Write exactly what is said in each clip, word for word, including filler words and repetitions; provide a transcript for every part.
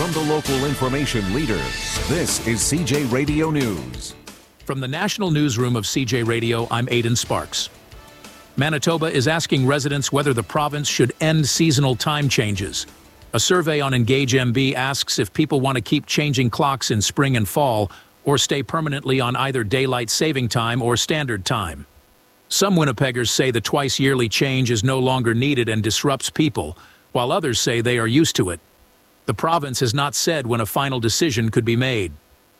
from the local information leader, this is C J Radio News. From the National Newsroom of C J Radio, I'm Aidan Sparks. Manitoba is asking residents whether the province should end seasonal time changes. A survey on Engage M B asks if people want to keep changing clocks in spring and fall or stay permanently on either daylight saving time or standard time. Some Winnipeggers say the twice-yearly change is no longer needed and disrupts people, while others say they are used to it. The province has not said when a final decision could be made.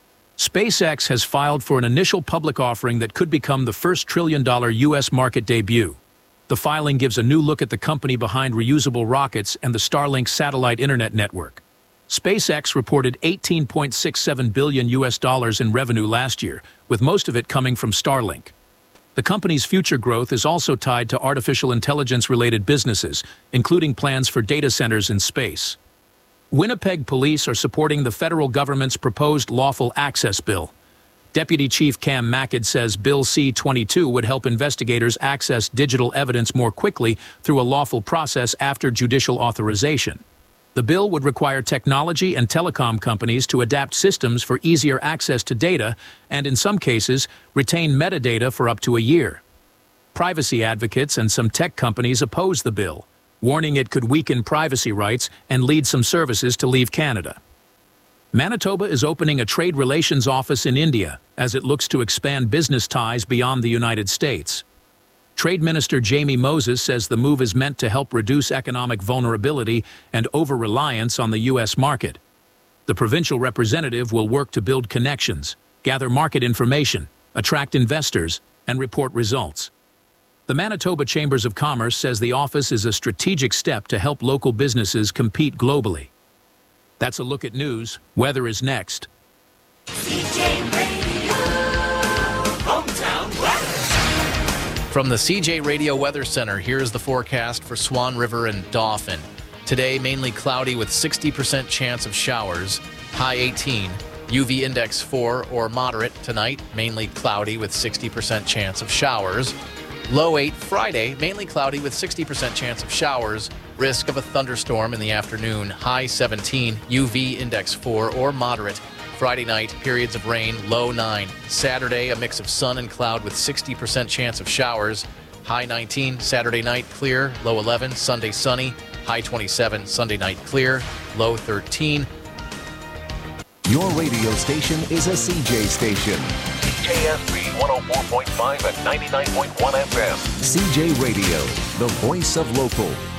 SpaceX has filed for an initial public offering that could become the first trillion-dollar U S market debut. The filing gives a new look at the company behind reusable rockets and the Starlink satellite internet network. SpaceX reported eighteen point six seven billion U S dollars in revenue last year, with most of it coming from Starlink. The company's future growth is also tied to artificial intelligence-related businesses, including plans for data centers in space. Winnipeg police are supporting the federal government's proposed lawful access bill. Deputy Chief Cam Mackid says Bill C twenty-two would help investigators access digital evidence more quickly through a lawful process after judicial authorization. The bill would require technology and telecom companies to adapt systems for easier access to data and, in some cases, retain metadata for up to a year. Privacy advocates and some tech companies oppose the bill, warning it could weaken privacy rights and lead some services to leave Canada. Manitoba is opening a trade relations office in India as it looks to expand business ties beyond the United States. Trade Minister Jamie Moses says the move is meant to help reduce economic vulnerability and over-reliance on the U S market. The provincial representative will work to build connections, gather market information, attract investors, and report results. The Manitoba Chambers of Commerce says the office is a strategic step to help local businesses compete globally. That's a look at news. Weather is next. C J Radio, hometown weather. From the C J Radio Weather Center, here's the forecast for Swan River and Dauphin. Today, mainly cloudy with sixty percent chance of showers, high eighteen. U V index four or moderate tonight, mainly cloudy with sixty percent chance of showers. Low eight Friday, mainly cloudy with sixty percent chance of showers, risk of a thunderstorm in the afternoon, high seventeen, U V index four or moderate. Friday night, periods of rain, low nine. Saturday, a mix of sun and cloud with sixty percent chance of showers, high nineteen. Saturday night, clear, low eleven. Sunday, sunny, high twenty-seven. Sunday night, clear, low thirteen. Your radio station is a C J station. K S B one oh four point five and ninety-nine point one F M. C J Radio, the voice of local.